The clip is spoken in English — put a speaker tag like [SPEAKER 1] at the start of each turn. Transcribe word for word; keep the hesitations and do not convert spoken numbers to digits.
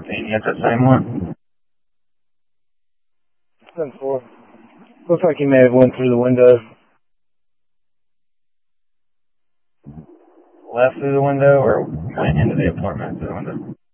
[SPEAKER 1] fourteen. You got that same one?
[SPEAKER 2] ten four. Looks like he may have went through the window.
[SPEAKER 1] Left through the window or went into the apartment through the window?